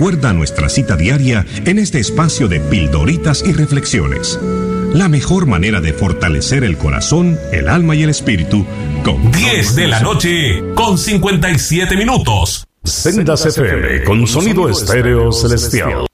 recuerda nuestra cita diaria en este espacio de pildoritas y reflexiones. La mejor manera de fortalecer el corazón, el alma y el espíritu con 10 de la noche con 57 minutos. Sendas FM con sonido estéreo celestial.